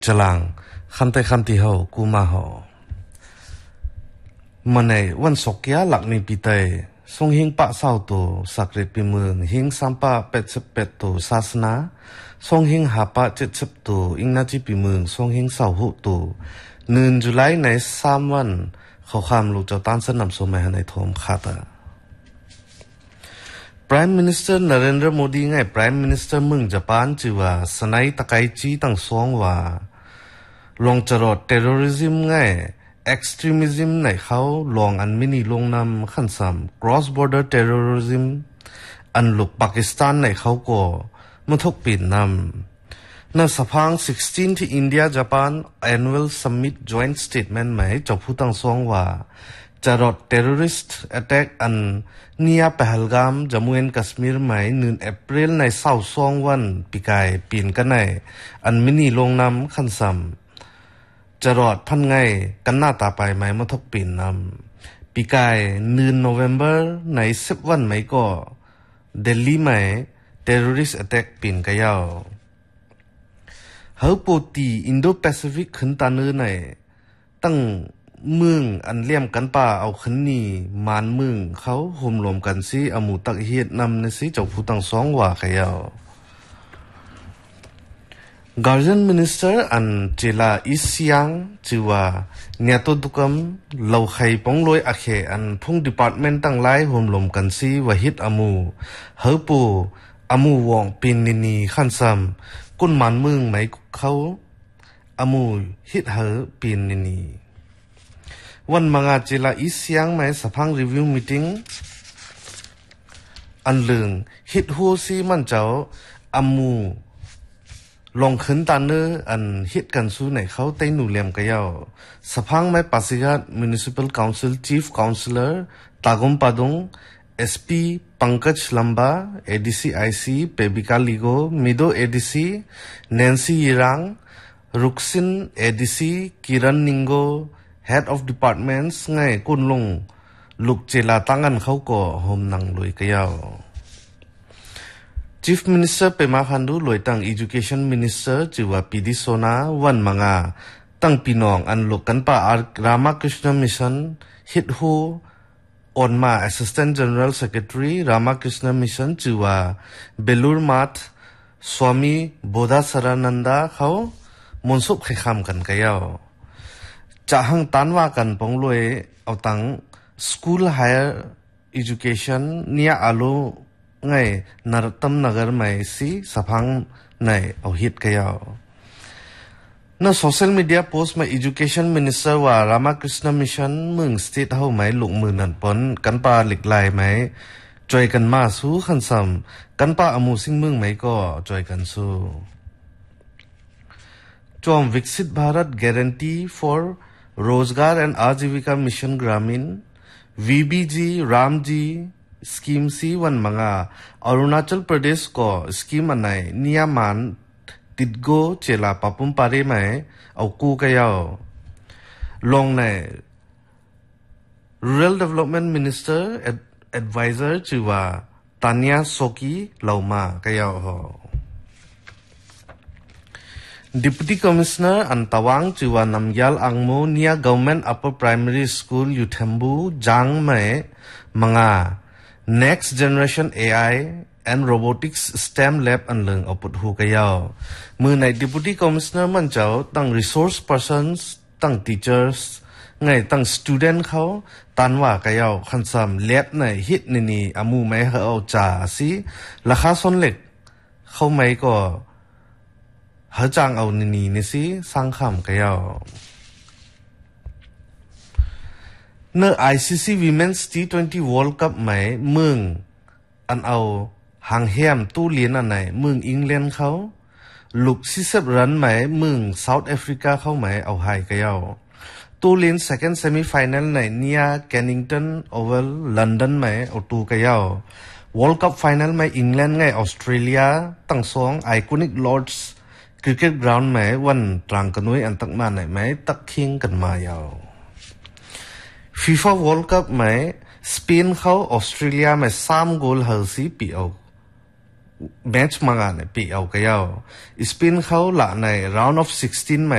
จะลังคันแต่คันที่เขากูมาหอมันในวันศุกร์ยาหลักในปีเตยทรงหิงปะเศร้าตัวสักเรปีเมืองหิงสัมปะเป็ดตัวศาสนาทรงหิงหาปะ70ตัวอิงนาจีปีเมืองทรงหิงเศร้าหุตัว1 จุลายใน3 วันเขาข้ามลูกเจ้าตันสนามสมัยในทมขาตา Prime Minister Narendra Modi ไง Prime Minister เมืองญี่ปุ่นชื่อว่าสไนตะไคจีตั้งสองว่าลงจรด terrorism ไง extremism ในเขาลงอันมินิลงนำขันซ้ำ cross border terrorism อันลูกปากีสถานในเขาก็มันทุกปีนำนั่นสภาพ16ที่อินเดียญี่ปุ่น annual summit joint statement ไหมจบพูดตั้งสองว่าจรด terrorist attack อันเนียเปฮัลกามจมูกแคชมีร์ไหม1 April ใน22 วันปีกายปีนกันในอันมินิลงนำขันซ้ำจรดพันไงกันหน้าตาไปไหมมาทกปีนนำปีกาย1 November ใน10 วันไหมก็เดลีไหม terrorist attack ปีนกันยาวเฮาปูตีอินโดแปซิฟิกขึ้นตาเนื้อในตั้งเมืองอันเลี่ยมกันป่าเอาขึ้นนี่มานเมืองเขาห่มรวมกันสิอมูตักเฮียดนำในสิเจ้าผู้ตั้งสองว่าขยาว Guardian Minister อันเจลาอิสยังชื่อว่าเนียตัวดุกมเหล่าไข่ปองลอยอาเคอันพุ่ง Department ตั้งหลายห่มรวมกันสิว่าฮิตอมูเฮาปูอมูวองปีนนีขันซ้ำกุนมันเมืองไหมเขาอมูฮิตเฮาปีนนีวันมังอาเจลาอิสยังไหมสภาพรีวิวมีติ้งอันเลืองฮิตหัวซีมันเจ้าอมูลงขึ้นตาเนออันฮิตกันสู้ในเขาเต้นหนูเลียมกันยาวสภาพไหมปัสสิกัด Municipal Council Chief Councillor ตากมปาดง SP ปังกัจลัมบา ADC IC เปบิกาลิโกมิโด ADC แนนซี่ยีรังรุกซิน ADC กิรันนิงโกHead of Departments ไงกุนลงลูกเจลาตั้งกันเขาก็โฮมนังลุยกันยาว Chief Minister เปมาคันดูลอยตั้ง Education Minister จือว่าปีดิโซนาวันมังอาตั้งปีนองอันลูกกันป่ารามาคริชนามิชันฮิตฮูออนมา Assistant General Secretary รามาคริชนามิชันจือว่าเบลูร์มาทสวามีโบดาสารานันดาเขามนสุบให้คำกันกันยาวจะหังตันว่ากันปองลวยเอาตัง School Higher Education เนี่ยอาลูไงนรตมนกรไม่สิสพังในเอาฮิตกันยาวในโซเชียลมีเดียโพสต์มา Education Minister ว่ารามาคริชนามิชันเมืองสเตทเฮาไม่ลงมือนันปนกันป่าหลีกลายไหมจอยกันมาสู้ขันซ้ำกันป่าอมูสิงเมืองไหมก็จอยกันสู้จอมวิกสิตภารัฐ Guarantee for रोजगार एंड आजीविका मिशन ग्रामीण VBG रामजी स्कीम सी वन मंगा अरुणाचल प्रदेश को स्कीम अनाय नियामान तिदगो चेला पापुम पारे में औकू कयाओ लोंग ने रूरल डेवलपमेंट मिनिस्टर एडवाइजर चिवा तानिया सोकी लौमा कयाओ हो Deputy Commissioner Antawang Chiwa Namgyal Angmo Nia Government Upper Primary School Uthembu Jang Mai Manga Next Generation AI and Robotics STEM Lab Anlung Oput Hu Kayao Mu Nai Deputy Commissioner Manchao Tang Resource Persons Tang Teachers Ngai Tang Student Khao Tanwa Kayao Khansam Lab Nai Hit Nini Amu Mai Hao Cha Si Lakha Son Lek Khao Mai Koเฮาจังเอานี่นี่สิสร้างคำกันยาวเนื้อ ICC Women's T20 World Cup ไหมเมืองอันเอาหางแฮมตู้เลียนอันไหนเมืองอังกฤษเขาลูก40 รันไหมเมือง South Africa เขาไหมเอาไฮกันยาวตู้เลียน second semi final ไหนเนี่ย Kennington Oval London ไหมเอาตู้กันยาว World Cup Final ไหมอังกฤษไงออสเตรเลียตั้งสอง Iconic Lords Cricket Ground ไหมวันตรังกันไว้อันตักมาไหนไหมตักคิงกันมายาว FIFA World Cup ไหมสเปนเขาออสเตรเลียไหม3 โกลเฮอร์ซีปีเอา match มางานปีเอาก็ยาวสเปนเขาละใน round of 16